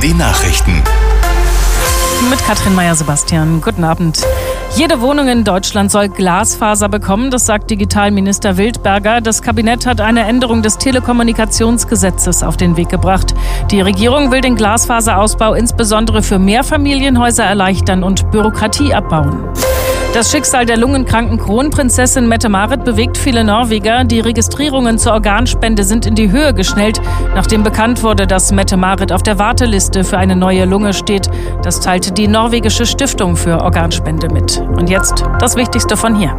Die Nachrichten. Mit Katrin Meyer-Sebastian. Guten Abend. Jede Wohnung in Deutschland soll Glasfaser bekommen, das sagt Digitalminister Wildberger. Das Kabinett hat eine Änderung des Telekommunikationsgesetzes auf den Weg gebracht. Die Regierung will den Glasfaserausbau insbesondere für Mehrfamilienhäuser erleichtern und Bürokratie abbauen. Das Schicksal der lungenkranken Kronprinzessin Mette-Marit bewegt viele Norweger. Die Registrierungen zur Organspende sind in die Höhe geschnellt, nachdem bekannt wurde, dass Mette-Marit auf der Warteliste für eine neue Lunge steht. Das teilte die norwegische Stiftung für Organspende mit. Und jetzt das Wichtigste von hier.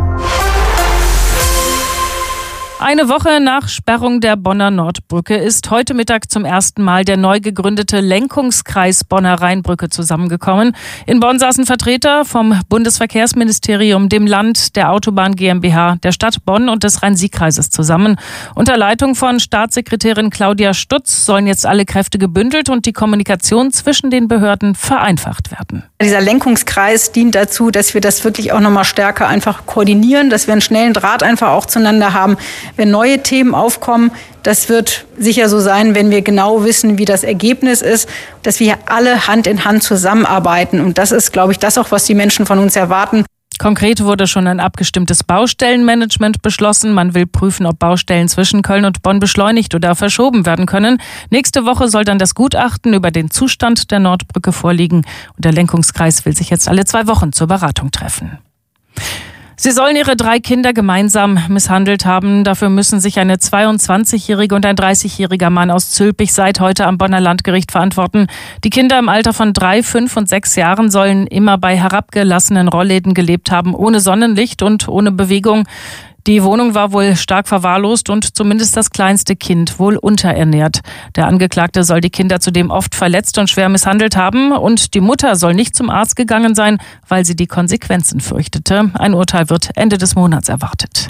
Eine Woche nach Sperrung der Bonner Nordbrücke ist heute Mittag zum ersten Mal der neu gegründete Lenkungskreis Bonner Rheinbrücke zusammengekommen. In Bonn saßen Vertreter vom Bundesverkehrsministerium, dem Land, der Autobahn GmbH, der Stadt Bonn und des Rhein-Sieg-Kreises zusammen. Unter Leitung von Staatssekretärin Claudia Stutz sollen jetzt alle Kräfte gebündelt und die Kommunikation zwischen den Behörden vereinfacht werden. Dieser Lenkungskreis dient dazu, dass wir das wirklich auch nochmal stärker einfach koordinieren, dass wir einen schnellen Draht einfach auch zueinander haben. Wenn neue Themen aufkommen, das wird sicher so sein, wenn wir genau wissen, wie das Ergebnis ist, dass wir alle Hand in Hand zusammenarbeiten. Und das ist, glaube ich, das auch, was die Menschen von uns erwarten. Konkret wurde schon ein abgestimmtes Baustellenmanagement beschlossen. Man will prüfen, ob Baustellen zwischen Köln und Bonn beschleunigt oder verschoben werden können. Nächste Woche soll dann das Gutachten über den Zustand der Nordbrücke vorliegen. Und der Lenkungskreis will sich jetzt alle 2 Wochen zur Beratung treffen. Sie sollen ihre 3 Kinder gemeinsam misshandelt haben. Dafür müssen sich eine 22-jährige und ein 30-jähriger Mann aus Zülpich seit heute am Bonner Landgericht verantworten. Die Kinder im Alter von 3, 5 und 6 Jahren sollen immer bei herabgelassenen Rollläden gelebt haben, ohne Sonnenlicht und ohne Bewegung. Die Wohnung war wohl stark verwahrlost und zumindest das kleinste Kind wohl unterernährt. Der Angeklagte soll die Kinder zudem oft verletzt und schwer misshandelt haben und die Mutter soll nicht zum Arzt gegangen sein, weil sie die Konsequenzen fürchtete. Ein Urteil wird Ende des Monats erwartet.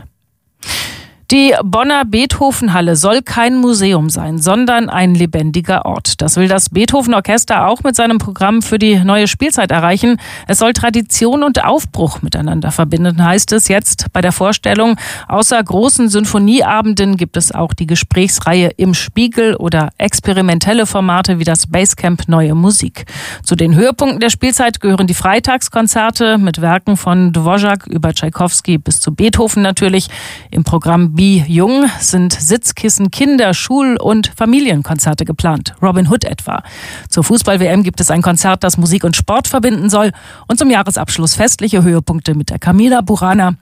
Die Bonner Beethoven-Halle soll kein Museum sein, sondern ein lebendiger Ort. Das will das Beethoven-Orchester auch mit seinem Programm für die neue Spielzeit erreichen. Es soll Tradition und Aufbruch miteinander verbinden, heißt es jetzt bei der Vorstellung. Außer großen Sinfonieabenden gibt es auch die Gesprächsreihe Im Spiegel oder experimentelle Formate wie das Basecamp Neue Musik. Zu den Höhepunkten der Spielzeit gehören die Freitagskonzerte mit Werken von Dvořák über Tschaikowski bis zu Beethoven natürlich. Im Programm Jung sind Sitzkissen, Kinder-, Schul- und Familienkonzerte geplant. Robin Hood etwa. Zur Fußball-WM gibt es ein Konzert, das Musik und Sport verbinden soll. Und zum Jahresabschluss festliche Höhepunkte mit der Camilla Burana.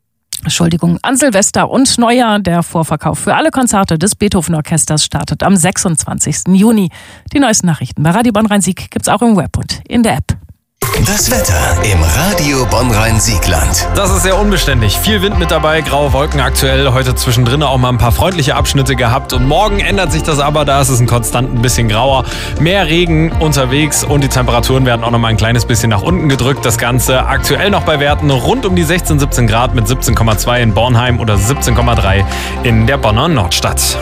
An Silvester und Neujahr. Der Vorverkauf für alle Konzerte des Beethoven-Orchesters startet am 26. Juni. Die neuesten Nachrichten bei Radio Bonn Rhein-Sieg gibt's auch im Web und in der App. Das Wetter im Radio Bonn Rhein-Siegland. Das ist sehr unbeständig. Viel Wind mit dabei, graue Wolken aktuell. Heute zwischendrin auch mal ein paar freundliche Abschnitte gehabt. Und morgen ändert sich das aber, da ist es konstant ein bisschen grauer. Mehr Regen unterwegs und die Temperaturen werden auch noch mal ein kleines bisschen nach unten gedrückt. Das Ganze aktuell noch bei Werten rund um die 16, 17 Grad mit 17,2 in Bornheim oder 17,3 in der Bonner Nordstadt.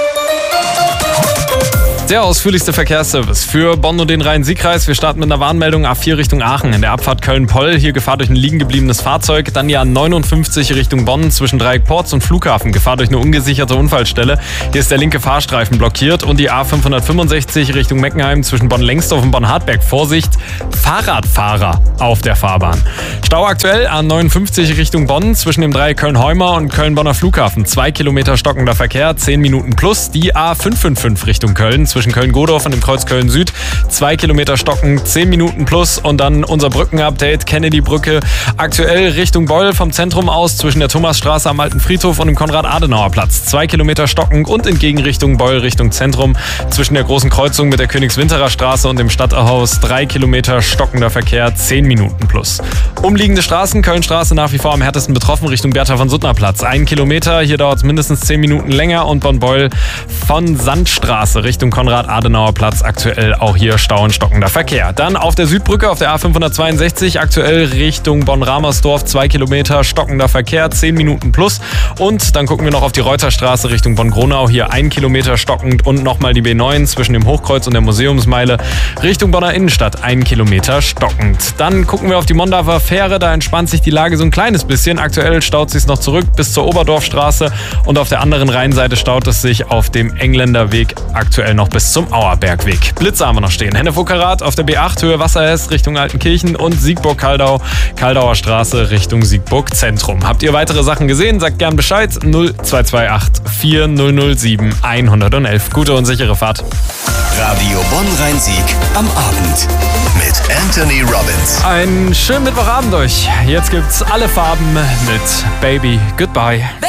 Der ausführlichste Verkehrsservice für Bonn und den Rhein-Sieg-Kreis. Wir starten mit einer Warnmeldung A4 Richtung Aachen in der Abfahrt Köln-Poll. Hier Gefahr durch ein liegen gebliebenes Fahrzeug. Dann die A59 Richtung Bonn zwischen Dreieckporz und Flughafen. Gefahr durch eine ungesicherte Unfallstelle. Hier ist der linke Fahrstreifen blockiert. Und die A565 Richtung Meckenheim zwischen Bonn-Lengsdorf und Bonn-Hartberg. Vorsicht, Fahrradfahrer auf der Fahrbahn. Stau aktuell A59 Richtung Bonn zwischen dem Dreieck Köln-Heumer und Köln-Bonner Flughafen. 2 Kilometer stockender Verkehr, 10 Minuten plus. Die A555 Richtung Köln zwischen Köln-Godorf und dem Kreuz Köln-Süd. 2 Kilometer stocken, 10 Minuten plus. Und dann unser Brückenupdate, Kennedy-Brücke. Aktuell Richtung Beul vom Zentrum aus zwischen der Thomasstraße am Alten Friedhof und dem Konrad-Adenauer-Platz. 2 Kilometer stocken und entgegen Richtung Beul, Richtung Zentrum. Zwischen der großen Kreuzung mit der Königswinterer Straße und dem Stadthaus 3 Kilometer stockender Verkehr, 10 Minuten plus. Umliegende Straßen, Kölnstraße nach wie vor am härtesten betroffen Richtung Bertha-von-Suttner-Platz. 1 Kilometer, hier dauert es mindestens 10 Minuten länger. Und Bonn-Beul von Sandstraße Richtung Konrad-Adenauer-Platz, aktuell auch hier Stau und stockender Verkehr. Dann auf der Südbrücke auf der A562, aktuell Richtung Bonn-Ramersdorf, 2 Kilometer stockender Verkehr, 10 Minuten plus. Und dann gucken wir noch auf die Reuterstraße Richtung Bonn-Gronau, hier 1 Kilometer stockend und nochmal die B9 zwischen dem Hochkreuz und der Museumsmeile Richtung Bonner Innenstadt, 1 Kilometer stockend. Dann gucken wir auf die Mondaver Fähre, da entspannt sich die Lage so ein kleines bisschen. Aktuell staut sich noch zurück bis zur Oberdorfstraße und auf der anderen Rheinseite staut es sich auf dem Engländerweg aktuell noch bis zum Auerbergweg. Blitze haben wir noch stehen. Hennef-Karat auf der B8 Höhe Wasserhess Richtung Altenkirchen und Siegburg-Kaldau, Kaldauer Straße Richtung Siegburg-Zentrum. Habt ihr weitere Sachen gesehen? Sagt gern Bescheid. 0228 4007 111. Gute und sichere Fahrt. Radio Bonn-Rhein-Sieg am Abend mit Anthony Robbins. Einen schönen Mittwochabend euch. Jetzt gibt's alle Farben mit Baby Goodbye.